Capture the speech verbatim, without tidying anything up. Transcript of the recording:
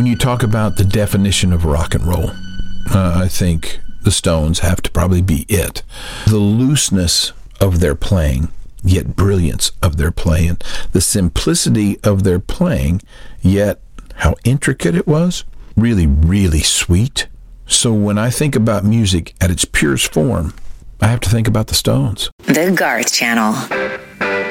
When you talk about the definition of rock and roll, uh, I think the Stones have to probably be it. The looseness of their playing, yet brilliance of their playing. The simplicity of their playing, yet how intricate it was. Really, really sweet. So when I think about music at its purest form, I have to think about the Stones. The Garth Channel.